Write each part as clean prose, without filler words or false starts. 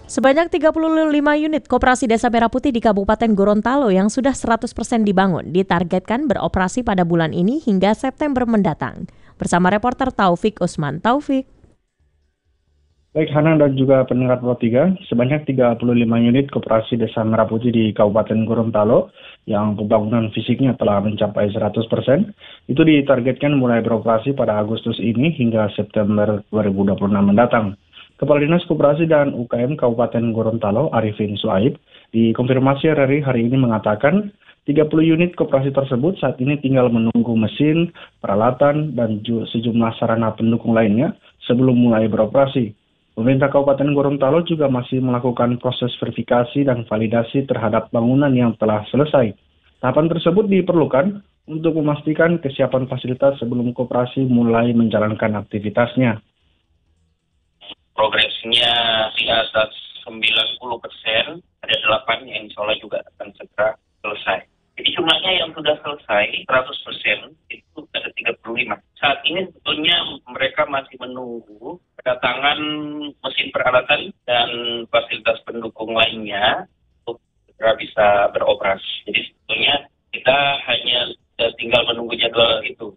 Sebanyak 35 unit Koperasi Desa Merah Putih di Kabupaten Gorontalo yang sudah 100% dibangun ditargetkan beroperasi pada bulan ini hingga September mendatang. Bersama reporter Taufik Usman. Taufik. Baik Hana dan juga pendengar Pro 3, sebanyak 35 unit Koperasi Desa Merah Putih di Kabupaten Gorontalo yang pembangunan fisiknya telah mencapai 100%, itu ditargetkan mulai beroperasi pada Agustus ini hingga September 2026 mendatang. Kepala Dinas Koperasi dan UKM Kabupaten Gorontalo, Arifin Suaib, di konfirmasi RRI hari ini mengatakan 30 unit koperasi tersebut saat ini tinggal menunggu mesin, peralatan, dan sejumlah sarana pendukung lainnya sebelum mulai beroperasi. Pemerintah Kabupaten Gorontalo juga masih melakukan proses verifikasi dan validasi terhadap bangunan yang telah selesai. Tahapan tersebut diperlukan untuk memastikan kesiapan fasilitas sebelum koperasi mulai menjalankan aktivitasnya. Progresnya di atas 90%, ada 8 yang insya Allah juga akan segera selesai. Jadi jumlahnya yang sudah selesai 100% itu ada 35. Saat ini sebetulnya mereka masih menunggu kedatangan mesin peralatan dan fasilitas pendukung lainnya untuk segera bisa beroperasi. Jadi sebetulnya kita hanya tinggal menunggu jadwal itu.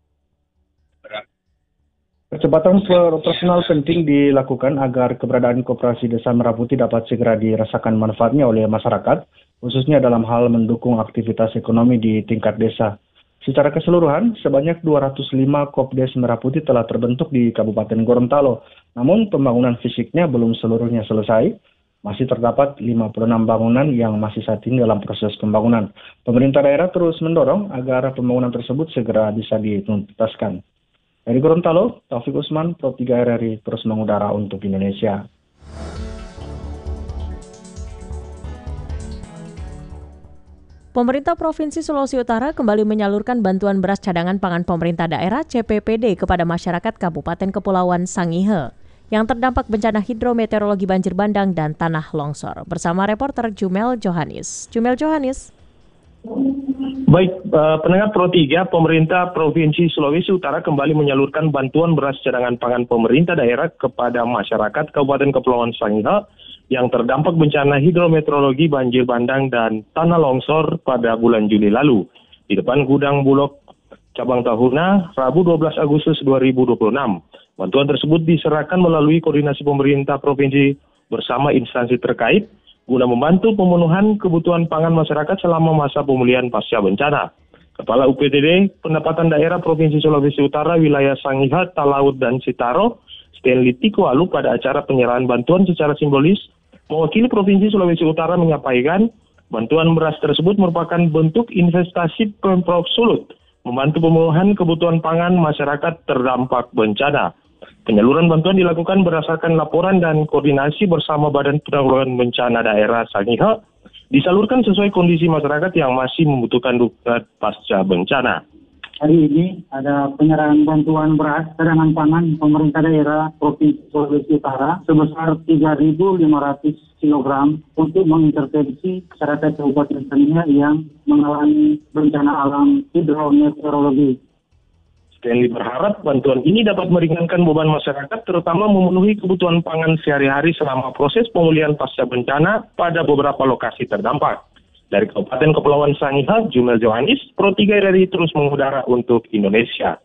Percepatan operasional penting dilakukan agar keberadaan Koperasi Desa Merah Putih dapat segera dirasakan manfaatnya oleh masyarakat, khususnya dalam hal mendukung aktivitas ekonomi di tingkat desa. Secara keseluruhan, sebanyak 205 Kopdes Merah Putih telah terbentuk di Kabupaten Gorontalo. Namun pembangunan fisiknya belum seluruhnya selesai. Masih terdapat 56 bangunan yang masih saat ini dalam proses pembangunan. Pemerintah daerah terus mendorong agar pembangunan tersebut segera bisa dituntaskan. Dari Gorontalo, Taufik Usman, Pro 3 RRI terus mengudara untuk Indonesia. Pemerintah Provinsi Sulawesi Utara kembali menyalurkan bantuan beras cadangan pangan pemerintah daerah CPPD kepada masyarakat Kabupaten Kepulauan Sangihe yang terdampak bencana hidrometeorologi banjir bandang dan tanah longsor. Bersama reporter Jumel Johanis. Baik, pendengar Pro 3, pemerintah Provinsi Sulawesi Utara kembali menyalurkan bantuan beras cadangan pangan pemerintah daerah kepada masyarakat Kabupaten Kepulauan Sangihe yang terdampak bencana hidrometeorologi banjir bandang dan tanah longsor pada bulan Juli lalu. Di depan gudang Bulog Cabang Tahuna, Rabu 12 Agustus 2026. Bantuan tersebut diserahkan melalui koordinasi pemerintah provinsi bersama instansi terkait guna membantu pemenuhan kebutuhan pangan masyarakat selama masa pemulihan pasca bencana. Kepala UPTD Pendapatan Daerah Provinsi Sulawesi Utara wilayah Sangihe, Talaut, dan Sitaro, Stanley Tikualu pada acara penyerahan bantuan secara simbolis, mewakili Provinsi Sulawesi Utara menyampaikan bantuan beras tersebut merupakan bentuk investasi Pemprov Sulut, membantu pemenuhan kebutuhan pangan masyarakat terdampak bencana. Penyaluran bantuan dilakukan berdasarkan laporan dan koordinasi bersama Badan Penanggulangan Bencana Daerah Sangihe, disalurkan sesuai kondisi masyarakat yang masih membutuhkan dukungan pasca bencana. Hari ini ada penyerahan bantuan beras cadangan pangan pemerintah daerah Provinsi Sulawesi Utara sebesar 3.500 kg untuk mengintervensi masyarakat Kabupaten Sangihe yang mengalami bencana alam hidrometeorologi. Stanley berharap bantuan ini dapat meringankan beban masyarakat, terutama memenuhi kebutuhan pangan sehari-hari selama proses pemulihan pasca bencana pada beberapa lokasi terdampak. Dari Kabupaten Kepulauan Sangihe, Jumel Johanis, Pro 3 RRI terus mengudara untuk Indonesia.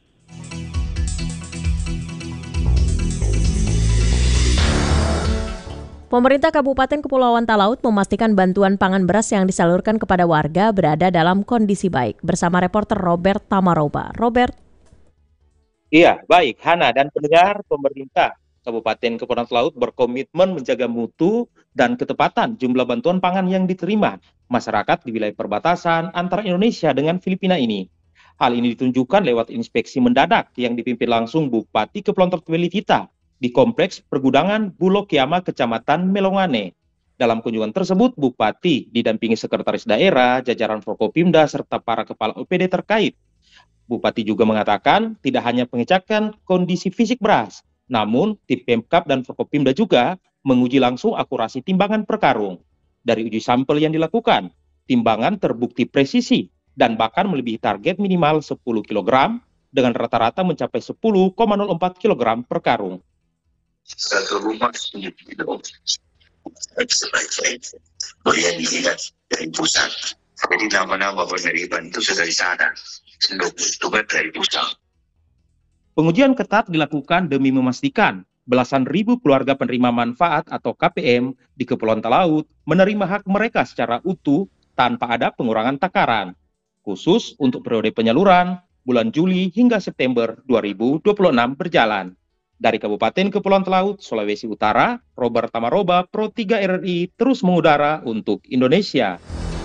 Pemerintah Kabupaten Kepulauan Talaut memastikan bantuan pangan beras yang disalurkan kepada warga berada dalam kondisi baik. Bersama reporter Robert Tamaroba. Robert. Iya, baik. Hana dan pendengar, pemerintah Kabupaten Kepulauan Talaut berkomitmen menjaga mutu dan ketepatan jumlah bantuan pangan yang diterima masyarakat di wilayah perbatasan antara Indonesia dengan Filipina ini. Hal ini ditunjukkan lewat inspeksi mendadak yang dipimpin langsung Bupati Kepulauan Talaut Welitita di Kompleks Pergudangan Bulog Kiama, Kecamatan Melongane. Dalam kunjungan tersebut, Bupati didampingi Sekretaris Daerah, jajaran Forkopimda, serta para kepala UPD terkait. Bupati juga mengatakan tidak hanya pengecekan kondisi fisik beras, namun tim Pemkab dan Forkopimda juga menguji langsung akurasi timbangan per karung. Dari uji sampel yang dilakukan, timbangan terbukti presisi dan bahkan melebihi target minimal 10 kg dengan rata-rata mencapai 10,04 kg per karung. sebaik-baiknya. Kemudian dilihat dari pusat. Jadi nama-nama penerimaan itu sudah di sana. Tugas dari pusat. Pengujian ketat dilakukan demi memastikan belasan ribu keluarga penerima manfaat atau KPM di Kepulauan Talaut menerima hak mereka secara utuh tanpa ada pengurangan takaran. Khusus untuk periode penyaluran bulan Juli hingga September 2026 berjalan. Dari Kabupaten Kepulauan Talaut, Sulawesi Utara, Robert Tamaroba, Pro 3 RRI terus mengudara untuk Indonesia.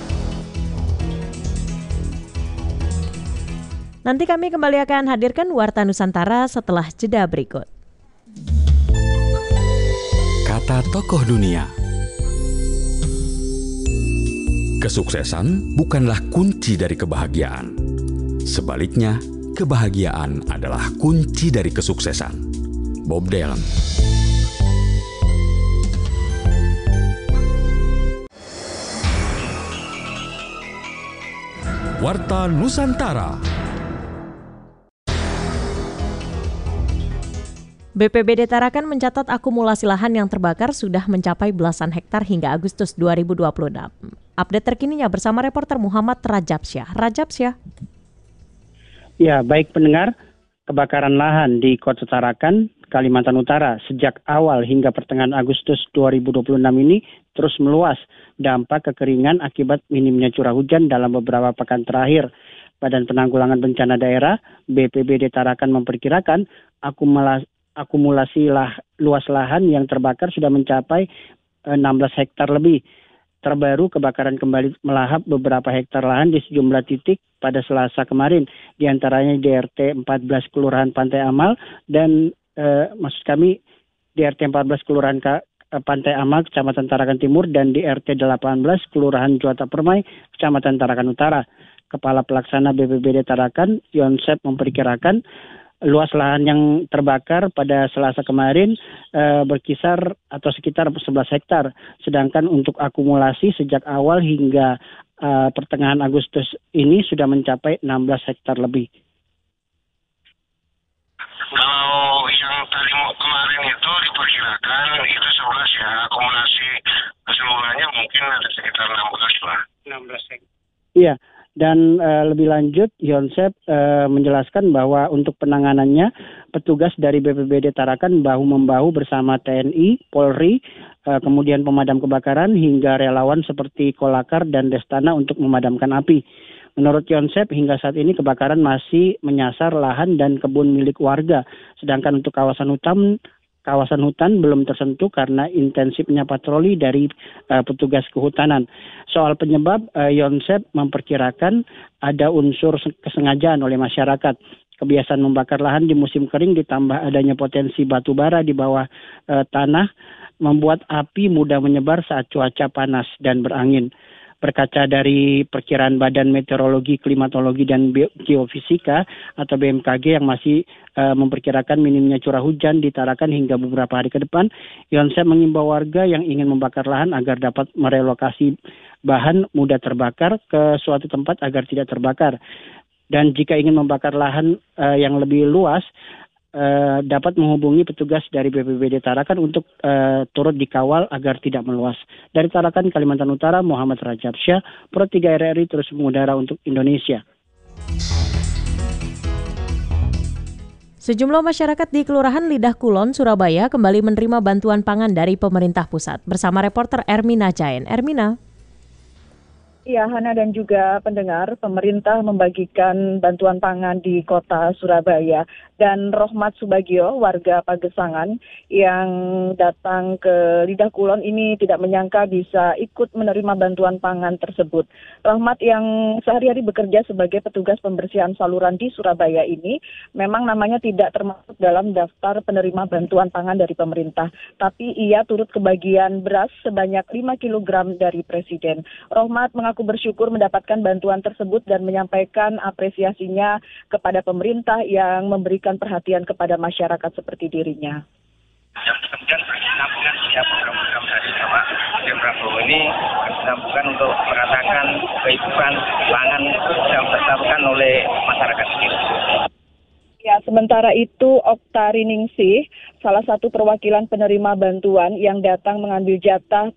Nanti kami kembali akan hadirkan Warta Nusantara setelah jeda berikut. Kata tokoh dunia. Kesuksesan bukanlah kunci dari kebahagiaan. Sebaliknya, kebahagiaan adalah kunci dari kesuksesan. Bob Dylan. Warta Nusantara. BPBD Tarakan mencatat akumulasi lahan yang terbakar sudah mencapai belasan hektar hingga Agustus 2026. Update terkininya bersama reporter Muhammad Rajabsyah. Rajabsyah. Ya, baik pendengar, kebakaran lahan di Kota Tarakan, Kalimantan Utara sejak awal hingga pertengahan Agustus 2026 ini terus meluas. Dampak kekeringan akibat minimnya curah hujan dalam beberapa pekan terakhir. Badan Penanggulangan Bencana Daerah BPBD Tarakan memperkirakan akumulasi luas lahan yang terbakar sudah mencapai 16 hektar lebih. Terbaru kebakaran kembali melahap beberapa hektar lahan di sejumlah titik pada Selasa kemarin, di antaranya di RT 14 Kelurahan Pantai Amal dan di RT 14 Kelurahan Pantai Amal Kecamatan Tarakan Timur dan di RT 18 Kelurahan Juata Permai Kecamatan Tarakan Utara. Kepala Pelaksana BPBD Tarakan Yonsep memperkirakan luas lahan yang terbakar pada Selasa kemarin berkisar atau sekitar 11 hektar. Sedangkan untuk akumulasi sejak awal hingga pertengahan Agustus ini sudah mencapai 16 hektar lebih. Kalau yang tadi kemarin itu diperkirakan itu 11 ya, akumulasi keseluruhannya mungkin ada sekitar 16 lah. 16 hektar. Iya. Dan lebih lanjut, Yonsep menjelaskan bahwa untuk penanganannya, petugas dari BPBD Tarakan bahu-membahu bersama TNI, Polri, kemudian pemadam kebakaran, hingga relawan seperti Kolakar dan Destana untuk memadamkan api. Menurut Yonsep, hingga saat ini kebakaran masih menyasar lahan dan kebun milik warga, sedangkan untuk kawasan hutan belum tersentuh karena intensifnya patroli dari petugas kehutanan. Soal penyebab, Yonsep memperkirakan ada unsur kesengajaan oleh masyarakat. Kebiasaan membakar lahan di musim kering ditambah adanya potensi batu bara di bawah tanah membuat api mudah menyebar saat cuaca panas dan berangin. Berkaca dari perkiraan Badan Meteorologi, Klimatologi, dan Geofisika atau BMKG yang masih memperkirakan minimnya curah hujan di Tarakan hingga beberapa hari ke depan, Yonsep mengimbau warga yang ingin membakar lahan agar dapat merelokasi bahan mudah terbakar ke suatu tempat agar tidak terbakar. Dan jika ingin membakar lahan yang lebih luas, dapat menghubungi petugas dari BPBD Tarakan untuk turut dikawal agar tidak meluas. Dari Tarakan, Kalimantan Utara, Muhammad Rajabsyah, Pro 3 RRI terus mengudara untuk Indonesia. Sejumlah masyarakat di Kelurahan Lidah Kulon, Surabaya kembali menerima bantuan pangan dari pemerintah pusat. Bersama reporter Ermina Jain. Ermina. Ya, Hana dan juga pendengar, pemerintah membagikan bantuan pangan di kota Surabaya. Dan Rohmat Subagio, warga Pagesangan yang datang ke Lidah Kulon ini tidak menyangka bisa ikut menerima bantuan pangan tersebut. Rohmat yang sehari-hari bekerja sebagai petugas pembersihan saluran di Surabaya ini memang namanya tidak termasuk dalam daftar penerima bantuan pangan dari pemerintah. Tapi ia turut kebagian beras sebanyak 5 kg dari Presiden. Rohmat mengaku bersyukur mendapatkan bantuan tersebut dan menyampaikan apresiasinya kepada pemerintah yang memberikan perhatian kepada masyarakat seperti dirinya. Yang kemudian penampungan setiap program-program dari Bapak Presiden Prabowo ini penampungan untuk meratakan kehidupan pangan yang tersalurkan oleh masyarakat sendiri. Ya, sementara itu Okta Riningsih, salah satu perwakilan penerima bantuan yang datang mengambil jatah